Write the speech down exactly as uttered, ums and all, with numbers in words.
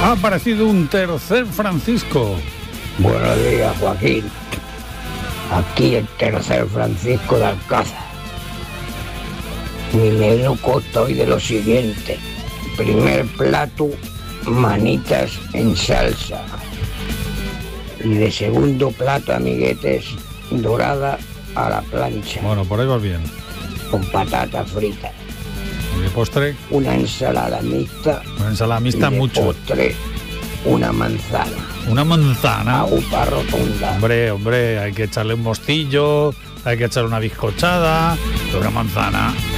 Ha aparecido un tercer Francisco. Buenos días, Joaquín. Aquí el tercer Francisco de Alcázar. Mi menú consta hoy de lo siguiente. Primer plato, manitas en salsa. Y de segundo plato, amiguetes, dorada a la plancha. Bueno, por ahí vas bien. Con patata frita. ¿Y de postre? Una ensalada mixta. Una ensalada mixta y de mucho. postre, una manzana. Una manzana. Agupa rotunda. Hombre, hombre, hay que echarle un mostillo, hay que echarle una bizcochada, pero una manzana.